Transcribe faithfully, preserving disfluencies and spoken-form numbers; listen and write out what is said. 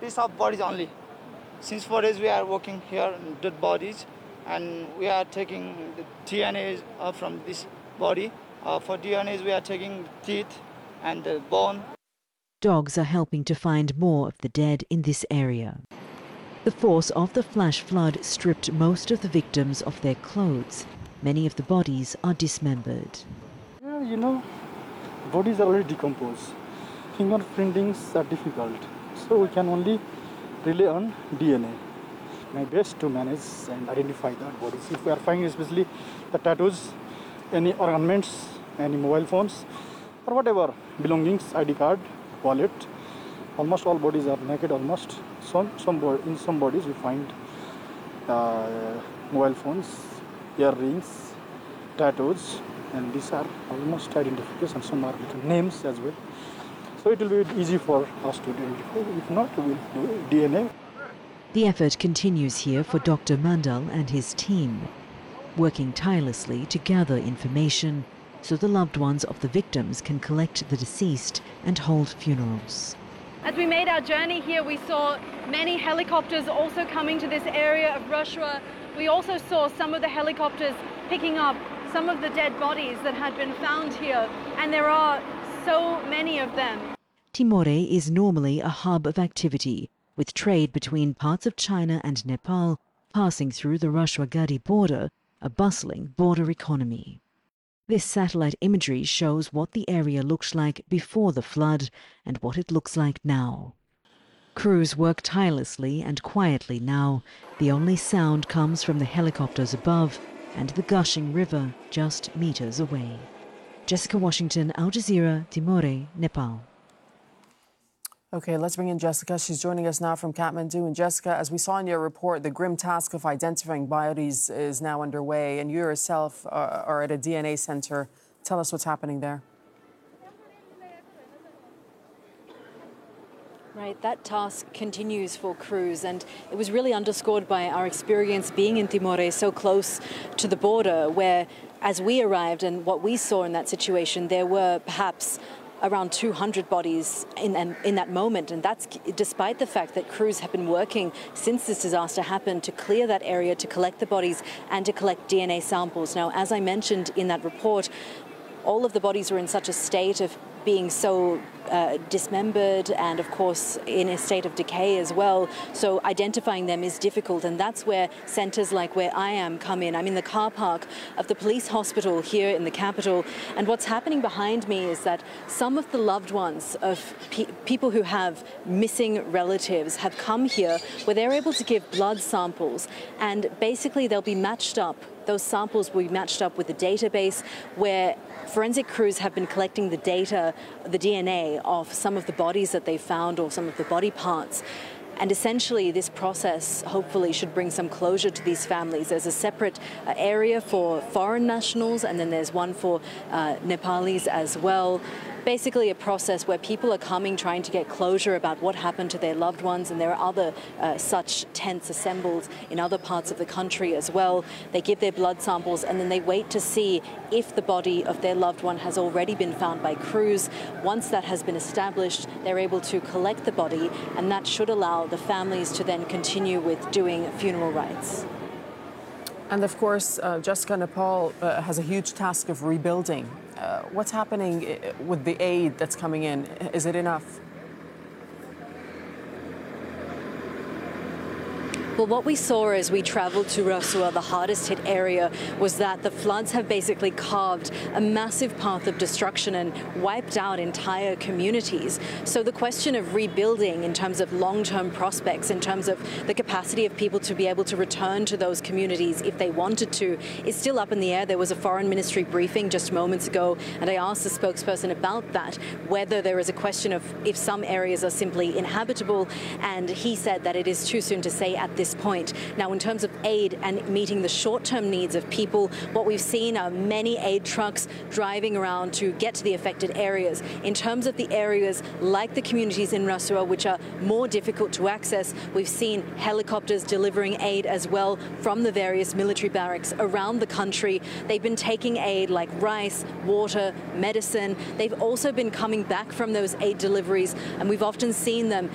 piece of bodies only. Since four days we are working here, dead bodies, and we are taking the D N A uh, from this body. Uh, for D N As we are taking teeth and the bone. Dogs are helping to find more of the dead in this area. The force of the flash flood stripped most of the victims of their clothes. Many of the bodies are dismembered. Yeah, you know, bodies are already decomposed. Fingerprintings are difficult, so we can only rely on D N A. My best to manage and identify the bodies. If we are finding especially the tattoos, any ornaments, any mobile phones, or whatever belongings, I D card, wallet, almost all bodies are naked. Almost some some in some bodies we find uh, mobile phones, earrings, tattoos, and these are almost identification. Some are written names as well. So it will be easy for us to identify. If not, we will do D N A. The effort continues here for Doctor Mandal and his team, working tirelessly to gather information so the loved ones of the victims can collect the deceased and hold funerals. As we made our journey here, we saw many helicopters also coming to this area of Roshuwa. We also saw some of the helicopters picking up some of the dead bodies that had been found here, and there are so many of them. Timore is normally a hub of activity, with trade between parts of China and Nepal passing through the Roshuwa-Gadi border, a bustling border economy. This satellite imagery shows what the area looked like before the flood and what it looks like now. Crews work tirelessly and quietly now. The only sound comes from the helicopters above and the gushing river just meters away. Jessica Washington, Al Jazeera, Timore, Nepal. Okay, let's bring in Jessica. She's joining us now from Kathmandu. And Jessica, as we saw in your report, the grim task of identifying bodies is now underway, and you yourself are at a D N A center. Tell us what's happening there. Right, that task continues for crews, and it was really underscored by our experience being in Timor, so close to the border, where as we arrived and what we saw in that situation, there were perhaps around two hundred bodies in, in that moment, and that's despite the fact that crews have been working since this disaster happened to clear that area, to collect the bodies and to collect D N A samples. Now, as I mentioned in that report, all of the bodies were in such a state of being so uh, dismembered and, of course, in a state of decay as well. So identifying them is difficult, and that's where centres like where I am come in. I'm in the car park of the police hospital here in the capital, and what's happening behind me is that some of the loved ones of pe people who have missing relatives have come here where they're able to give blood samples, and basically they'll be matched up. Those samples will be matched up with a database where forensic crews have been collecting the data, the D N A of some of the bodies that they found or some of the body parts. And essentially this process hopefully should bring some closure to these families. There's a separate uh, area for foreign nationals, and then there's one for uh, Nepalis as well. Basically a process where people are coming trying to get closure about what happened to their loved ones, and there are other uh, such tents assembled in other parts of the country as well. They give their blood samples and then they wait to see if the body of their loved one has already been found by crews. Once that has been established, they're able to collect the body, and that should allow the families to then continue with doing funeral rites. And of course, uh, Jessica, Nepal uh, has a huge task of rebuilding. Uh, what's happening with the aid that's coming in? Is it enough? Well, what we saw as we traveled to Roshuwa, the hardest hit area, was that the floods have basically carved a massive path of destruction and wiped out entire communities. So the question of rebuilding in terms of long-term prospects, in terms of the capacity of people to be able to return to those communities if they wanted to, is still up in the air. There was a foreign ministry briefing just moments ago, and I asked the spokesperson about that, whether there is a question of if some areas are simply inhabitable, and he said that it is too soon to say at this point. Now, in terms of aid and meeting the short-term needs of people, what we've seen are many aid trucks driving around to get to the affected areas. In terms of the areas like the communities in Roshuwa, which are more difficult to access, we've seen helicopters delivering aid as well from the various military barracks around the country. They've been taking aid like rice, water, medicine. They've also been coming back from those aid deliveries, and we've often seen them